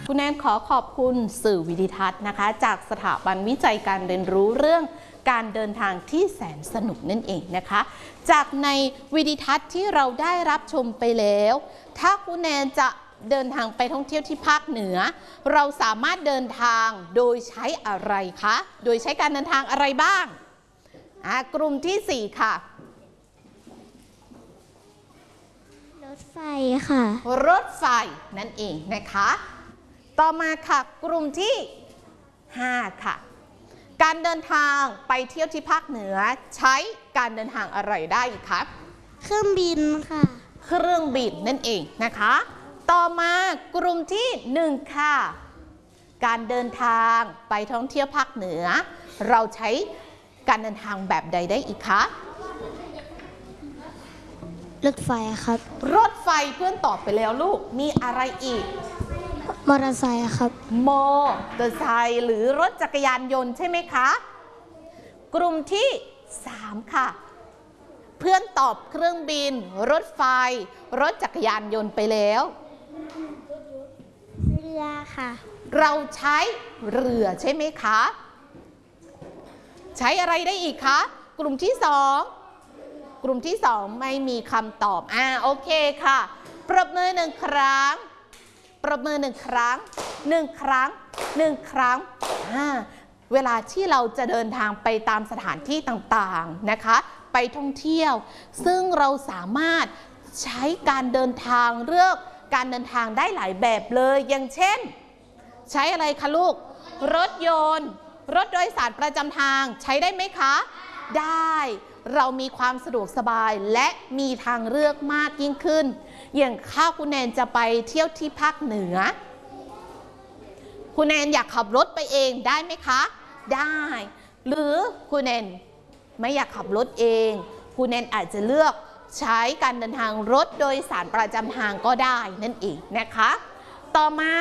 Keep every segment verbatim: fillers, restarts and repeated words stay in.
คุณแนนขอขอบคุณสื่อวิดิทัศน์นะคะจากสถาบันวิจัยการเรียนรู้เรื่องการเดินทางที่แสนสนุกนั่นเองนะคะจากในวิดิทัศน์ที่เราได้รับชมไปแล้วถ้าคุณแนนจะเดินทางไปท่องเที่ยวที่ภาคเหนือเราสามารถเดินทางโดยใช้อะไรคะโดยใช้การเดินทางอะไรบ้างกลุ่มที่สี่ค่ะรถไฟค่ะรถไฟนั่นเองนะคะต่อมาค่ะกลุ่มที่ห้าค่ะการเดินทางไปเที่ยวที่ภาคเหนือใช้การเดินทางอะไรได้อีกคะเครื่องบินค่ะเครื่องบินนั่นเองนะคะต่อมากลุ่มที่หนึ่งค่ะการเดินทางไปท่องเที่ยวภาคเหนือเราใช้การเดินทางแบบใดได้อีกคะรถไฟครับรถไฟเพื่อนตอบไปแล้วลูกมีอะไรอีกมอเตอร์ไซค์ครับมอเตอร์ไซค์หรือรถจักรยานยนต์ใช่ไหมคะกลุ่มที่สามค่ะเพื่อนตอบเครื่องบินรถไฟรถจักรยานยนต์ไปแล้วเรือค่ะเราใช้เรือใช่ไหมคะใช้อะไรได้อีกคะกลุ่มที่สองกลุ่มที่สองไม่มีคำตอบอ่าโอเคค่ะปรบมือหนึ่งครั้งปรบมือหนึ่งครั้งหนึ่งครั้งหนึ่งครั้งอ่าเวลาที่เราจะเดินทางไปตามสถานที่ต่างๆนะคะไปท่องเที่ยวซึ่งเราสามารถใช้การเดินทางเลือกการเดินทางได้หลายแบบเลยอย่างเช่นใช้อะไรคะลูกรถยนต์รถโดยสารประจำทางใช้ได้ไหมคะได้เรามีความสะดวกสบายและมีทางเลือกมากยิ่งขึ้นอย่างข้าคุณแนนจะไปเที่ยวที่ภาคเหนือคุณแนนอยากขับรถไปเองได้ไหมคะได้หรือคุณแนนไม่อยากขับรถเองคุณแนนอาจจะเลือกใช้การเดินทางรถโดยสารประจำทางก็ได้นั่นเองนะคะต่อมา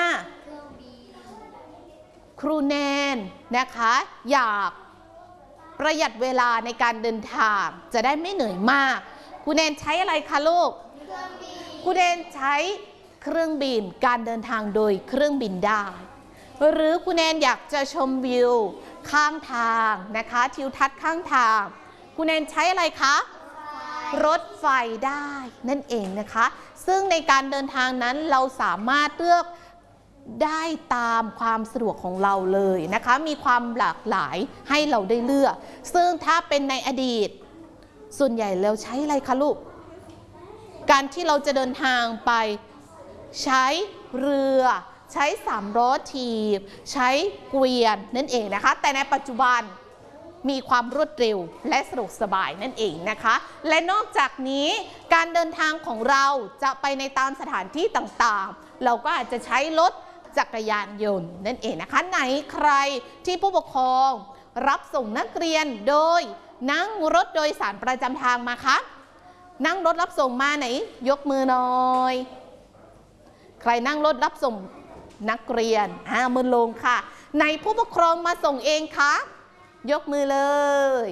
ครูแนนนะคะอยากประหยัดเวลาในการเดินทางจะได้ไม่เหนื่อยมากครูแนนใช้อะไรคะลูกครูแนนใช้เครื่องบินการเดินทางโดยเครื่องบินได้หรือครูแนนอยากจะชมวิวข้างทางนะคะทิวทัศน์ข้างทางครูแนนใช้อะไรคะรถไฟได้นั่นเองนะคะซึ่งในการเดินทางนั้นเราสามารถเลือกได้ตามความสะดวกของเราเลยนะคะมีความหลากหลายให้เราได้เลือกซึ่งถ้าเป็นในอดีตส่วนใหญ่แล้วใช้อะไรคะลูกการที่เราจะเดินทางไปใช้เรือใช้สามล้อถีบใช้เกวียนนั่นเองนะคะแต่ในปัจจุบันมีความรวดเร็วและสะดวกสบายนั่นเองนะคะและนอกจากนี้การเดินทางของเราจะไปในตามสถานที่ต่างๆเราก็อาจจะใช้รถจักรยานยนต์นั่นเองนะคะไหนใครที่ผู้ปกครองรับส่งนักเรียนโดยนั่งรถโดยสารประจำทางมาคะนั่งรถรับส่งมาไหนยกมือหน่อยใครนั่งรถรับส่งนักเรียนอ่ามือลงค่ะไหนผู้ปกครองมาส่งเองคะยกมือเลย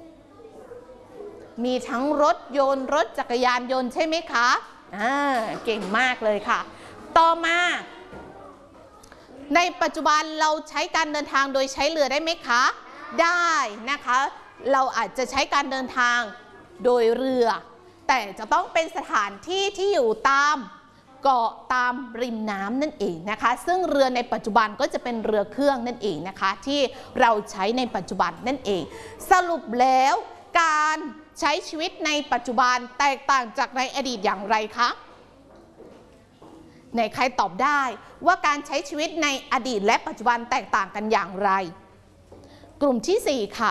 มีทั้งรถยนต์รถจักรยานยนต์ใช่ไหมคะอ่าเก่งมากเลยค่ะต่อมาในปัจจุบันเราใช้การเดินทางโดยใช้เรือได้ไหมคะได้นะคะเราอาจจะใช้การเดินทางโดยเรือแต่จะต้องเป็นสถานที่ที่อยู่ตามเกาะตามริมน้ำนั่นเองนะคะซึ่งเรือในปัจจุบันก็จะเป็นเรือเครื่องนั่นเองนะคะที่เราใช้ในปัจจุบันนั่นเองสรุปแล้วการใช้ชีวิตในปัจจุบันแตกต่างจากในอดีตอย่างไรคะไหนใครตอบได้ว่าการใช้ชีวิตในอดีตและปัจจุบันแตกต่างกันอย่างไรกลุ่มที่สี่ค่ะ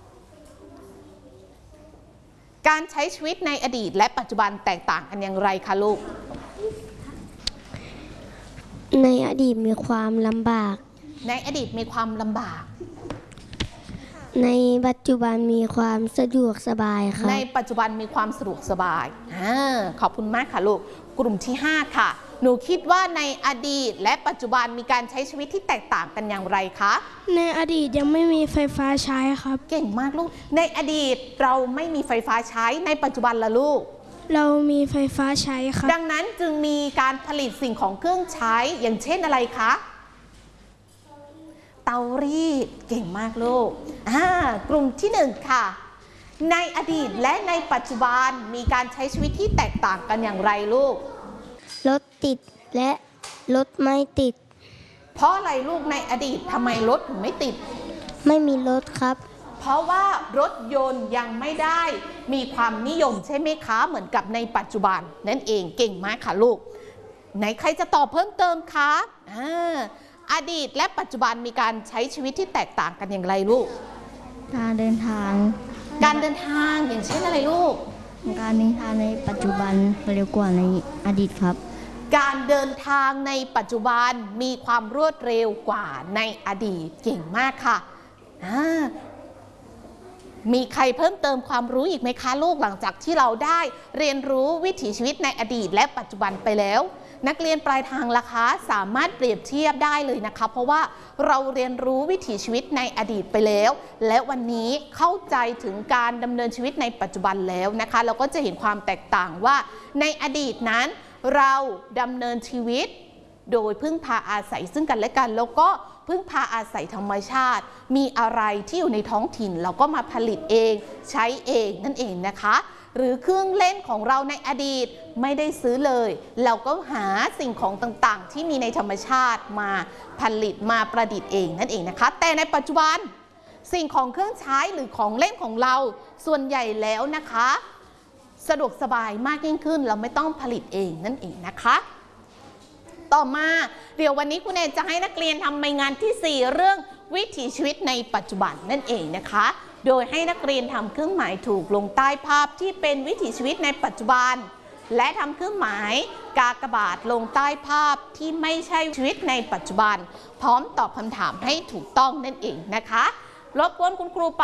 การใช้ชีวิตในอดีตและปัจจุบันแตกต่างกันอย่างไรคะลูกในอดีตมีความลำบากในอดีตมีความลำบากในปัจจุบันมีความสะดวกสบายค่ะในปัจจุบันมีความสะดวกสบายอ่าขอบคุณมากค่ะลูกกลุ่มที่ห้าค่ะหนูคิดว่าในอดีตและปัจจุบันมีการใช้ชีวิตที่แตกต่างกันอย่างไรคะในอดีตยังไม่มีไฟฟ้าใช้ครับเก่งมากลูกในอดีตเราไม่มีไฟฟ้าใช้ในปัจจุบันล่ะลูกเรามีไฟฟ้าใช้ครับดังนั้นจึงมีการผลิตสิ่งของเครื่องใช้อย่างเช่นอะไรคะเตารีดเก่งมากลูกอ่ากลุ่มที่หนึ่งค่ะในอดีตและในปัจจุบันมีการใช้ชีวิตที่แตกต่างกันอย่างไรลูกรถติดและรถไม่ติดเพราะอะไรลูกในอดีตทำไมรถถึงไม่ติดไม่มีรถครับเพราะว่ารถยนต์ยังไม่ได้มีความนิยมใช่ไหมคะเหมือนกับในปัจจุบันนั่นเองเก่งมากค่ะลูกไหนใครจะตอบเพิ่มเติมคะอ่าอดีตและปัจจุบันมีการใช้ชีวิตที่แตกต่างกันอย่างไรลูกการเดินทางการเดินทางอย่างเช่นอะไรลูกการเดินทางในปัจจุบันเร็วกว่าในอดีตครับการเดินทางในปัจจุบันมีความรวดเร็วกว่าในอดีตเก่งมากค่ะอ่ามีใครเพิ่มเติมความรู้อีกไหมคะลูกหลังจากที่เราได้เรียนรู้วิถีชีวิตในอดีตและปัจจุบันไปแล้ว นักเรียนปลายทางล่ะคะสามารถเปรียบเทียบได้เลยนะคะเพราะว่าเราเรียนรู้วิถีชีวิตในอดีตไปแล้ว และวันนี้เข้าใจถึงการดำเนินชีวิตในปัจจุบันแล้วนะคะเราก็จะเห็นความแตกต่างว่าในอดีตนั้นเราดำเนินชีวิตโดยพึ่งพาอาศัยซึ่งกันและกันแล้วก็พึ่งพาอาศัยธรรมชาติมีอะไรที่อยู่ในท้องถิ่นเราก็มาผลิตเองใช้เองนั่นเองนะคะหรือเครื่องเล่นของเราในอดีตไม่ได้ซื้อเลยเราก็หาสิ่งของต่างๆที่มีในธรรมชาติมาผลิตมาประดิษฐ์เองนั่นเองนะคะแต่ในปัจจุบันสิ่งของเครื่องใช้หรือของเล่นของเราส่วนใหญ่แล้วนะคะสะดวกสบายมากยิ่งขึ้นเราไม่ต้องผลิตเองนั่นเองนะคะต่อมาเดี๋ยววันนี้คุณเอจะให้นักเรียนทำใบงานที่สี่เรื่องวิถีชีวิตในปัจจุบันนั่นเองนะคะโดยให้นักเรียนทำเครื่องหมายถูกลงใต้ภาพที่เป็นวิถีชีวิตในปัจจุบันและทำเครื่องหมายกากบาทลงใต้ภาพที่ไม่ใช่ชีวิตในปัจจุบันพร้อมตอบคำถามให้ถูกต้องนั่นเองนะคะรบกวนคุณครู